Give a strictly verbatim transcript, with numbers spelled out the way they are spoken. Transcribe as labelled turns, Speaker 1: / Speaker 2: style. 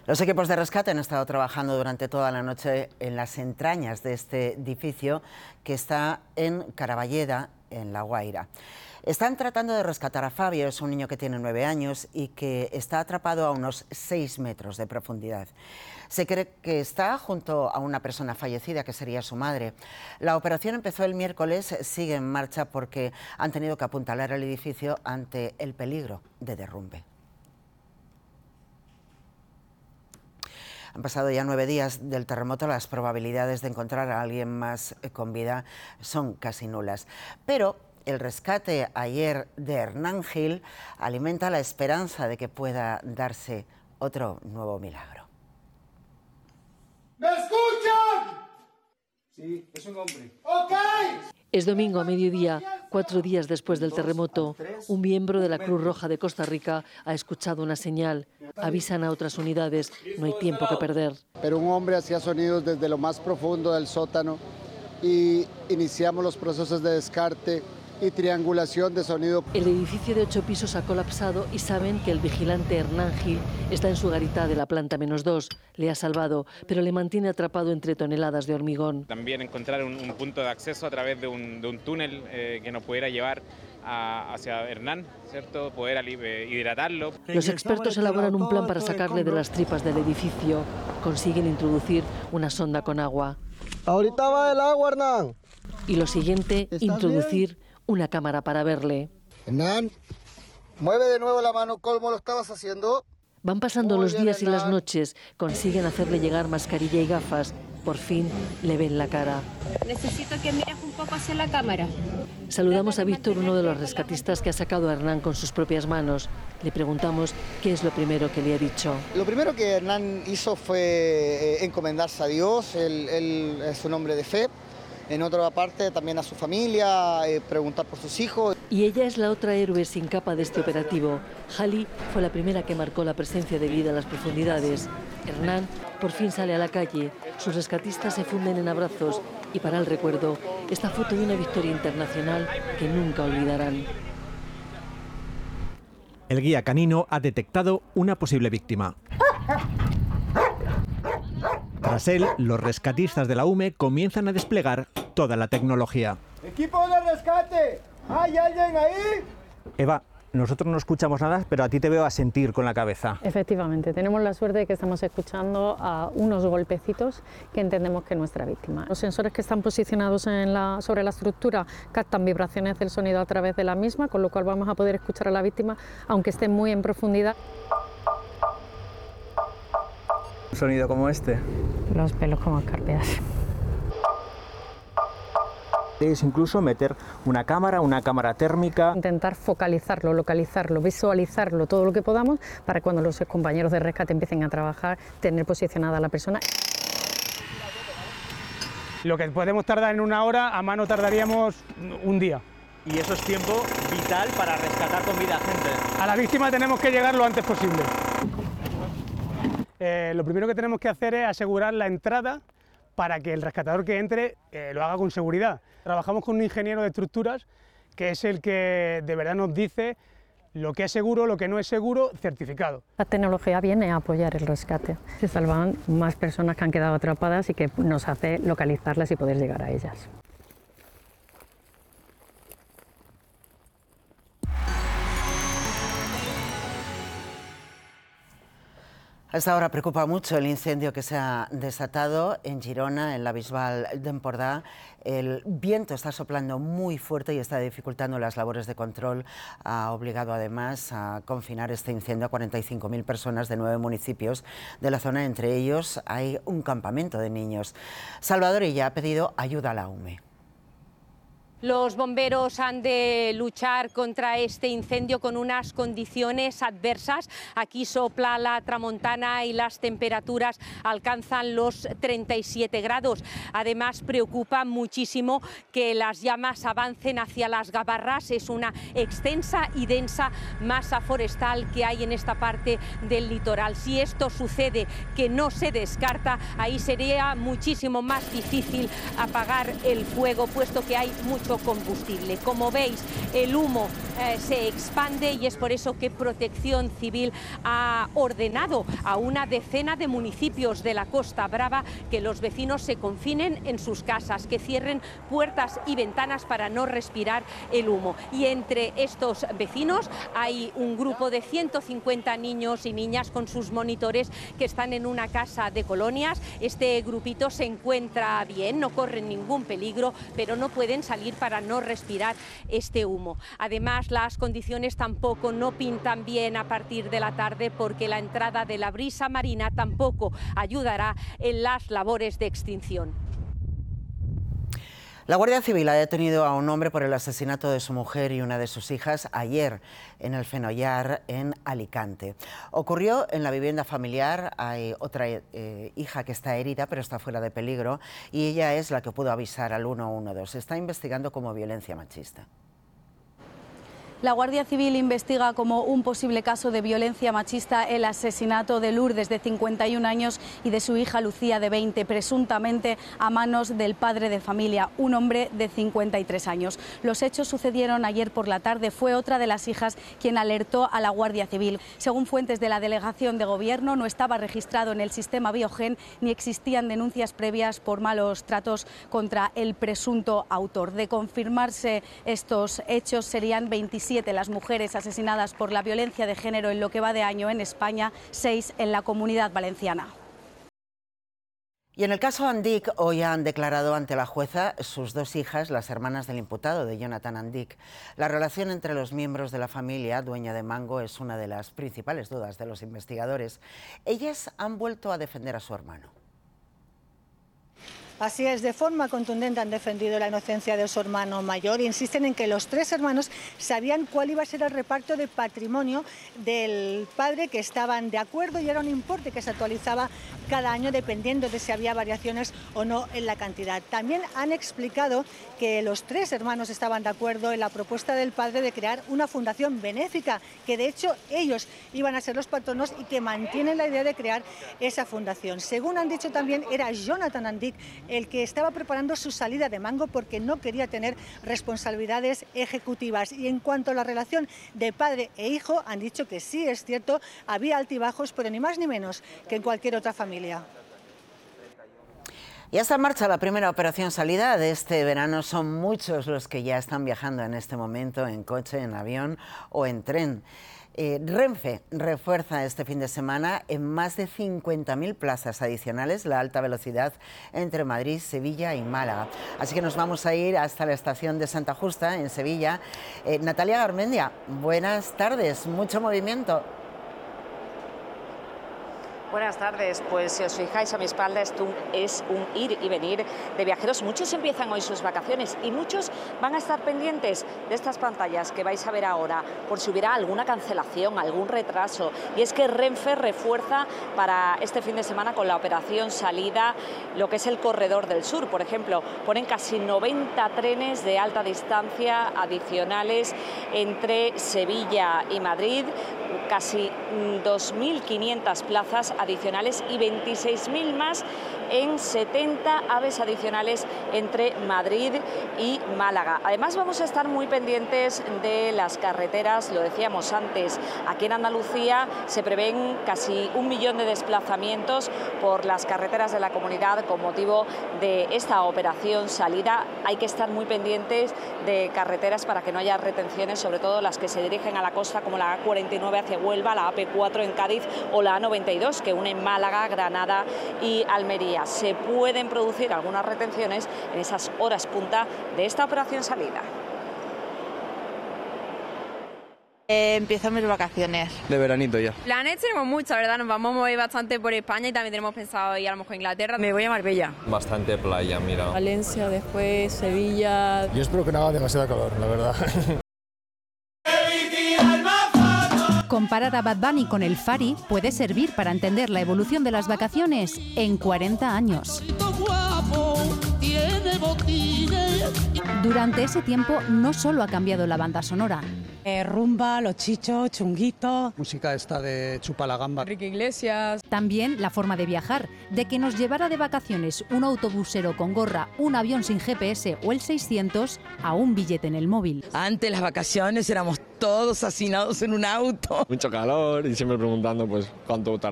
Speaker 1: Los equipos de rescate han estado trabajando durante toda la noche en las entrañas de este edificio que está en Caraballeda, en La Guaira. Están tratando de rescatar a Fabio, es un niño que tiene nueve años y que está atrapado a unos seis metros de profundidad. Se cree que está junto a una persona fallecida, que sería su madre. La operación empezó el miércoles, sigue en marcha porque han tenido que apuntalar el edificio ante el peligro de derrumbe. Han pasado ya nueve días del terremoto, las probabilidades de encontrar a alguien más con vida son casi nulas. Pero el rescate ayer de Hernán Gil alimenta la esperanza de que pueda darse otro nuevo milagro.
Speaker 2: ¿Me escuchan? Sí, es un hombre. ¡Ok!
Speaker 3: Es domingo a mediodía, cuatro días después del terremoto. Un miembro de la Cruz Roja de Costa Rica ha escuchado una señal. Avisan a otras unidades, no hay tiempo que perder.
Speaker 4: Pero un hombre hacía sonidos desde lo más profundo del sótano y iniciamos los procesos de descarte y triangulación de sonido.
Speaker 3: El edificio de ocho pisos ha colapsado y saben que el vigilante Hernán Gil está en su garita de la planta menos dos. Le ha salvado, pero le mantiene atrapado entre toneladas de hormigón.
Speaker 5: También encontrar un, un punto de acceso a través de un, de un túnel eh, que nos pudiera llevar a, hacia Hernán, ¿cierto? Poder eh, hidratarlo.
Speaker 3: Los expertos elaboran un plan para sacarle de las tripas del edificio. Consiguen introducir una sonda con agua.
Speaker 4: Ahorita va el agua, Hernán.
Speaker 3: Y lo siguiente, introducir una cámara para verle.
Speaker 4: Hernán, mueve de nuevo la mano como lo estabas haciendo.
Speaker 3: Van pasando los días y las noches, consiguen hacerle llegar mascarilla y gafas. Por fin le ven la cara.
Speaker 6: Necesito que mires un poco hacia la cámara.
Speaker 3: Saludamos a Víctor, uno de los rescatistas que ha sacado a Hernán con sus propias manos. Le preguntamos qué es lo primero que le ha dicho.
Speaker 4: Lo primero que Hernán hizo fue eh, encomendarse a Dios, él, él es un hombre de fe. En otra parte también a su familia, eh, preguntar por sus hijos.
Speaker 3: Y ella es la otra héroe sin capa de este operativo. Hali fue la primera que marcó la presencia de vida en las profundidades. Hernán por fin sale a la calle, sus rescatistas se funden en abrazos y para el recuerdo, esta foto de una victoria internacional que nunca olvidarán.
Speaker 7: El guía canino ha detectado una posible víctima. Tras él, los rescatistas de la U M E comienzan a desplegar toda la tecnología.
Speaker 2: ¡Equipo de rescate! ¿Hay alguien ahí?
Speaker 7: Eva, nosotros no escuchamos nada, pero a ti te veo a sentir con la cabeza.
Speaker 8: Efectivamente, tenemos la suerte de que estamos escuchando a unos golpecitos que entendemos que es nuestra víctima. Los sensores que están posicionados en la, sobre la estructura captan vibraciones del sonido a través de la misma, con lo cual vamos a poder escuchar a la víctima, aunque esté muy en profundidad.
Speaker 7: Un sonido como este.
Speaker 8: Los pelos como escarpias.
Speaker 7: Es incluso meter una cámara, una cámara térmica.
Speaker 8: Intentar focalizarlo, localizarlo, visualizarlo, todo lo que podamos, para cuando los compañeros de rescate empiecen a trabajar, tener posicionada a la persona.
Speaker 9: Lo que podemos tardar en una hora, a mano tardaríamos un día.
Speaker 10: Y eso es tiempo vital para rescatar con vida a gente.
Speaker 9: A la víctima tenemos que llegar lo antes posible. Eh, lo primero que tenemos que hacer es asegurar la entrada para que el rescatador que entre eh, lo haga con seguridad. Trabajamos con un ingeniero de estructuras que es el que de verdad nos dice lo que es seguro, lo que no es seguro, certificado.
Speaker 8: La tecnología viene a apoyar el rescate. Se salvan más personas que han quedado atrapadas y que nos hace localizarlas y poder llegar a ellas.
Speaker 1: A esta hora preocupa mucho el incendio que se ha desatado en Girona, en la Bisbal d'Empordà. El viento está soplando muy fuerte y está dificultando las labores de control. Ha obligado además a confinar este incendio a cuarenta y cinco mil personas de nueve municipios de la zona. Entre ellos hay un campamento de niños. Salvador Illa ha pedido ayuda a la U M E.
Speaker 6: Los bomberos han de luchar contra este incendio con unas condiciones adversas. Aquí sopla la tramontana y las temperaturas alcanzan los treinta y siete grados. Además, preocupa muchísimo que las llamas avancen hacia las Gavarras. Es una extensa y densa masa forestal que hay en esta parte del litoral. Si esto sucede, que no se descarta, ahí sería muchísimo más difícil apagar el fuego, puesto que hay mucho precioso combustible. Como veis, el humo eh, se expande y es por eso que Protección Civil ha ordenado a una decena de municipios de la Costa Brava que los vecinos se confinen en sus casas, que cierren puertas y ventanas para no respirar el humo. Y entre estos vecinos hay un grupo de ciento cincuenta niños y niñas con sus monitores que están en una casa de colonias. Este grupito se encuentra bien, no corren ningún peligro, pero no pueden salir para no respirar este humo. Además, las condiciones tampoco no pintan bien a partir de la tarde, porque la entrada de la brisa marina tampoco ayudará en las labores de extinción.
Speaker 1: La Guardia Civil ha detenido a un hombre por el asesinato de su mujer y una de sus hijas ayer en el Fenollar, en Alicante. Ocurrió en la vivienda familiar. Hay otra eh, hija que está herida, pero está fuera de peligro, y ella es la que pudo avisar al uno uno dos. Se está investigando como violencia machista.
Speaker 11: La Guardia Civil investiga como un posible caso de violencia machista el asesinato de Lourdes, de cincuenta y un años, y de su hija Lucía, de veinte, presuntamente a manos del padre de familia, un hombre de cincuenta y tres años. Los hechos sucedieron ayer por la tarde. Fue otra de las hijas quien alertó a la Guardia Civil. Según fuentes de la Delegación de Gobierno, no estaba registrado en el sistema Biogen ni existían denuncias previas por malos tratos contra el presunto autor. De confirmarse estos hechos, serían veintisiete las mujeres asesinadas por la violencia de género en lo que va de año en España, seis en la Comunidad Valenciana.
Speaker 1: Y en el caso Andic, hoy han declarado ante la jueza sus dos hijas, las hermanas del imputado, de Jonathan Andic. La relación entre los miembros de la familia dueña de Mango es una de las principales dudas de los investigadores. Ellas han vuelto a defender a su hermano.
Speaker 12: Así es, de forma contundente han defendido la inocencia de su hermano mayor. Insisten en que los tres hermanos sabían cuál iba a ser el reparto de patrimonio del padre, que estaban de acuerdo, y era un importe que se actualizaba cada año dependiendo de si había variaciones o no en la cantidad. También han explicado que los tres hermanos estaban de acuerdo en la propuesta del padre de crear una fundación benéfica, que de hecho ellos iban a ser los patronos, y que mantienen la idea de crear esa fundación. Según han dicho también, era Jonathan Andic el que estaba preparando su salida de Mango porque no quería tener responsabilidades ejecutivas. Y en cuanto a la relación de padre e hijo, han dicho que sí, es cierto, había altibajos, pero ni más ni menos que en cualquier otra familia.
Speaker 1: Ya está en marcha la primera operación salida de este verano. Son muchos los que ya están viajando en este momento en coche, en avión o en tren. Eh, Renfe refuerza este fin de semana en más de cincuenta mil plazas adicionales la alta velocidad entre Madrid, Sevilla y Málaga. Así que nos vamos a ir hasta la estación de Santa Justa, en Sevilla. Eh, Natalia Garmendia, buenas tardes, mucho movimiento.
Speaker 13: Buenas tardes, pues si os fijáis a mi espalda esto es un ir y venir de viajeros. Muchos empiezan hoy sus vacaciones y muchos van a estar pendientes de estas pantallas que vais a ver ahora por si hubiera alguna cancelación, algún retraso. Y es que Renfe refuerza para este fin de semana con la operación salida lo que es el corredor del sur. Por ejemplo, ponen casi noventa trenes de alta distancia adicionales entre Sevilla y Madrid, casi dos mil quinientas plazas adicionales y veintiséis mil más en setenta aves adicionales entre Madrid y Málaga. Además, vamos a estar muy pendientes de las carreteras, lo decíamos antes, aquí en Andalucía se prevén casi un millón de desplazamientos por las carreteras de la comunidad con motivo de esta operación salida. Hay que estar muy pendientes de carreteras para que no haya retenciones, sobre todo las que se dirigen a la costa, como la A cuarenta y nueve hacia Huelva, la A P cuatro en Cádiz o la A noventa y dos que une Málaga, Granada y Almería. Se pueden producir algunas retenciones en esas horas punta de esta operación salida.
Speaker 14: Eh, empiezan mis vacaciones.
Speaker 15: De veranito ya.
Speaker 16: Planes tenemos muchos, ¿verdad? Nos vamos a mover bastante por España y también tenemos pensado ir a lo mejor a Inglaterra.
Speaker 14: Me voy a Marbella.
Speaker 15: Bastante playa, mira.
Speaker 17: Valencia, después Sevilla.
Speaker 18: Yo espero que no haga demasiado calor, la verdad.
Speaker 19: Comparar a Bad Bunny con el Fari puede servir para entender la evolución de las vacaciones en cuarenta años. Durante ese tiempo no solo ha cambiado la banda sonora.
Speaker 20: Eh, rumba, los chichos, chunguitos.
Speaker 21: Música esta de Chupa la Gamba.
Speaker 17: Enrique Iglesias.
Speaker 19: También la forma de viajar, de que nos llevara de vacaciones un autobusero con gorra, un avión sin G P S o el seiscientos a un billete en el móvil.
Speaker 22: Antes las vacaciones éramos todos hacinados en un auto.
Speaker 15: Mucho calor y siempre preguntando pues cuánto tardaba.